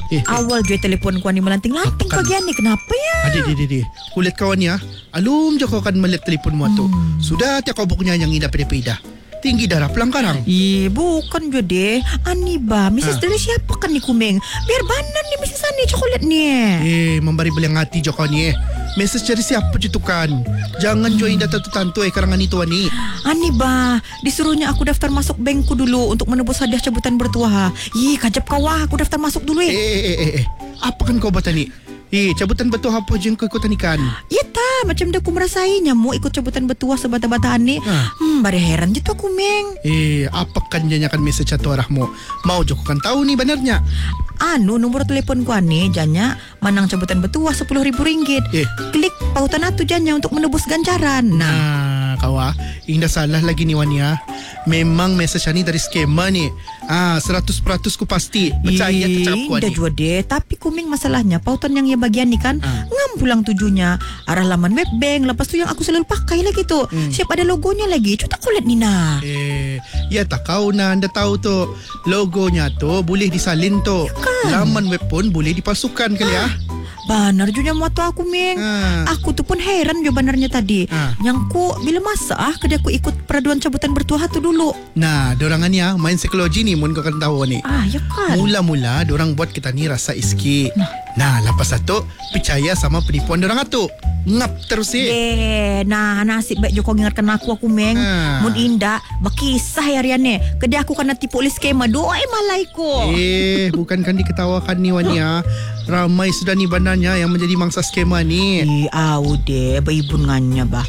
Awal je telefon ko ni melanting-lanting bagian ni. Kenapa ya? Adik. Kulit kawan ni alum je kau akan melihat telefon mu tu. Sudah tiap kau bukunya yang indah peda-peda. Tinggi darah pelangkarang. Bukan je deh. Ani ba, Mrs. Dari siapa kan ni kumeng? Biar banan ni Mrs. Ani coklat ni. Memberi beliang hati je kau ni. Message dari siapa je tu kan? Jangan join data tu tantu karangan itu ni. Ani ba, disuruhnya aku daftar masuk bankku dulu untuk menebus hadiah cabutan bertuah. Kajap kau aku daftar masuk dulu Apa kan kau buat ni? Cabutan bertuah apa je yang kau ikutan ikan? Macam dah aku merasainya mu ikut cabutan bertuah sebata-bataan ni. Bari heran je tu aku meng. Apa kan janyakan message atau arahmu? Mau je kan tahu ni benarnya. Nomor telefon ku ni janya menang cabutan bertuah RM10,000. Klik pautan atu janya untuk menebus ganjaran. Kawa, indah salah lagi ni Wania. Memang message ni dari skema ni. 100% ku pasti percaya cakap ku ni. Dah juga deh. Tapi kuming masalahnya pautan yang ia bagian ni kan ngam pulang tujunya arah laman web bank. Lepas tu yang aku selalu pakai lagi tu. Siap ada logonya lagi. Cuta aku lihat Nina. Ya tak kau anda tahu tu logonya tu boleh disalin tu. Laman web pun boleh dipalsukan kali ya. Banar juga moto aku meng. Aku tu pun heran jo banarnya tadi. Yang ku bila masa kedai aku ikut peraduan cabutan bertuah tu dulu. Dorangannya main psikologi ni mun kau akan tahu ni. Ya kan. Mula-mula dorang buat kita ni rasa iski. Lepas itu percaya sama penipuan dorang tu. Ngap terus nasib baik Joko ingatkan aku meng. Mun indah bakisah ya Rian ni. Kedai aku kena tipu oleh skema doai malaiku. Bukan kan diketawakan ni Wania. Ramai sudah ni bandarnya yang menjadi mangsa skema ni. Deh baibungannya bah.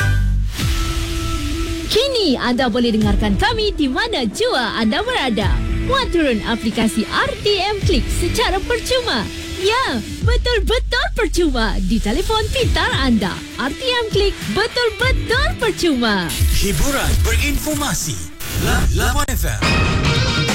Kini anda boleh dengarkan kami di mana jua anda berada. Muat turun aplikasi RTM Klik secara percuma. Ya, betul-betul percuma di telefon pintar anda. RTM Klik betul-betul percuma. Hiburan berinformasi. Lawan FM.